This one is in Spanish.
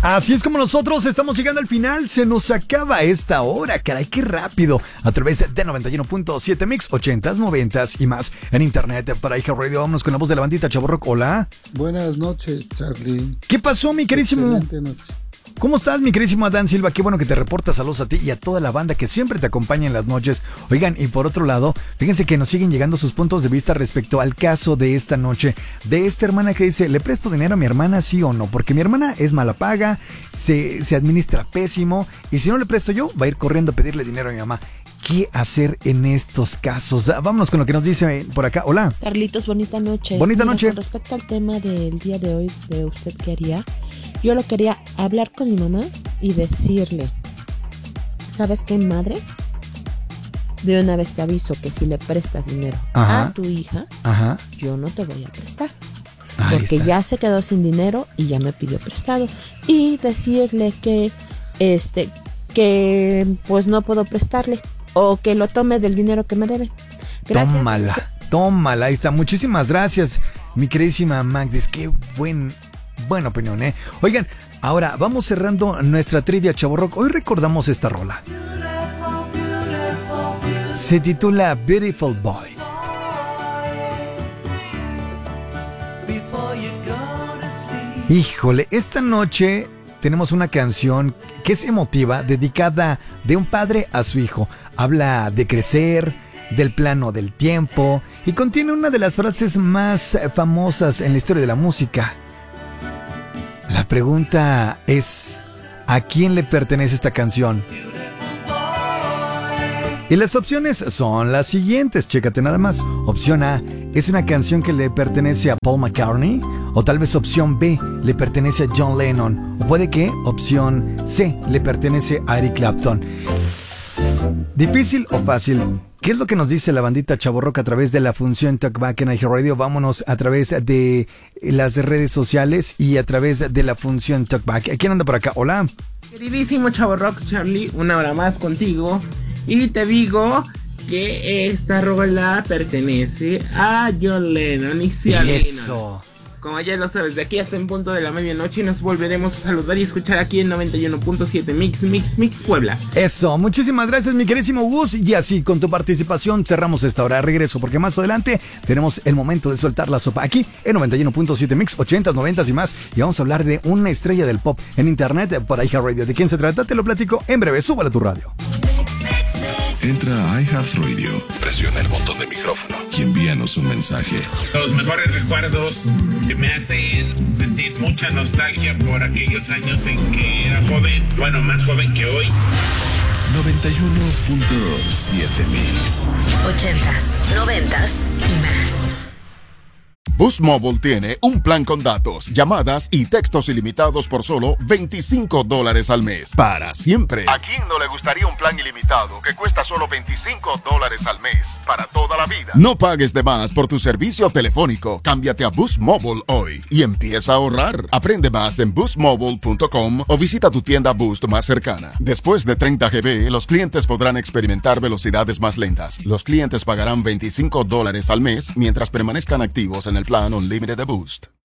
Así es como nosotros estamos llegando al final. Se nos acaba esta hora, caray, qué rápido. A través de 91.7 Mix, 80s, 90s y más en internet para iHeartRadio. Vámonos con la voz de la bandita Chavorrock. Hola. Buenas noches, Charlie. ¿Qué pasó, mi querísimo? Excelente noche. ¿Cómo estás, mi querísimo Adán Silva? Qué bueno que te reportas. Saludos a ti y a toda la banda que siempre te acompaña en las noches. Oigan, y por otro lado, fíjense que nos siguen llegando sus puntos de vista respecto al caso de esta noche, de esta hermana que dice, ¿le presto dinero a mi hermana, sí o no? Porque mi hermana es mala paga, se administra pésimo, y si no le presto yo, va a ir corriendo a pedirle dinero a mi mamá. ¿Qué hacer en estos casos? Vámonos con lo que nos dice por acá. Hola. Carlitos, bonita noche. Bonita noche. Con respecto al tema del día de hoy, de usted qué haría, yo lo quería hablar con mi mamá y decirle, ¿sabes qué, madre? De una vez te aviso que si le prestas dinero a tu hija, yo no te voy a prestar. Porque ya se quedó sin dinero y ya me pidió prestado. Y decirle que, que pues no puedo prestarle. O que lo tome del dinero que me debe. Gracias. Tómala, ahí está. Muchísimas gracias, mi queridísima Magdis. Qué buena opinión, ¿eh? Oigan, ahora vamos cerrando nuestra trivia Chavorrock. Hoy recordamos esta rola. Se titula Beautiful Boy. Híjole, esta noche tenemos una canción que es emotiva, dedicada de un padre a su hijo. Habla de crecer, del plano del tiempo y contiene una de las frases más famosas en la historia de la música. La pregunta es, ¿a quién le pertenece esta canción? Y las opciones son las siguientes, chécate nada más. Opción A, es una canción que le pertenece a Paul McCartney. O tal vez opción B, le pertenece a John Lennon. O puede que opción C, le pertenece a Eric Clapton. ¿Difícil o fácil? ¿Qué es lo que nos dice la bandita Chavorrock a través de la función Talkback en iHeartRadio? Vámonos a través de las redes sociales y a través de la función Talkback. ¿Quién anda por acá? Hola. Queridísimo Chavorrock, Charlie, una hora más contigo. Y te digo que esta rola pertenece a John Lennon y a Eso. Lennon. Como ya lo sabes, de aquí hasta en punto de la medianoche nos volveremos a saludar y escuchar aquí en 91.7 Mix Puebla. Eso, muchísimas gracias, mi queridísimo Gus. Y así, con tu participación, cerramos esta hora. Regreso, porque más adelante tenemos el momento de soltar la sopa aquí en 91.7 Mix, 80s, 90s y más. Y vamos a hablar de una estrella del pop en internet para iHeartRadio. ¿De quién se trata? Te lo platico en breve. Súbale a tu radio. Entra a iHeartRadio, presiona el botón de micrófono y envíanos un mensaje. Los mejores recuerdos que me hacen sentir mucha nostalgia por aquellos años en que era joven, bueno, más joven que hoy. 91.7 Mix. 80s, 90s y más. Boost Mobile tiene un plan con datos, llamadas y textos ilimitados por solo $25 al mes. Para siempre. ¿A quién no le gustaría un plan ilimitado que cuesta solo $25 al mes? Para toda la vida. No pagues de más por tu servicio telefónico. Cámbiate a Boost Mobile hoy y empieza a ahorrar. Aprende más en boostmobile.com o visita tu tienda Boost más cercana. Después de 30 GB, los clientes podrán experimentar velocidades más lentas. Los clientes pagarán $25 al mes mientras permanezcan activos en el plan Unlimited de Boost.